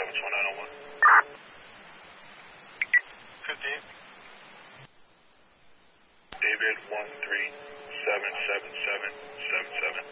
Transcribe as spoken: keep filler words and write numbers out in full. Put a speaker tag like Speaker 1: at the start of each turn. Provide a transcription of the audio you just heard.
Speaker 1: seven two nine oh one.
Speaker 2: fifteen.
Speaker 1: David one three seven seven seven seven seven.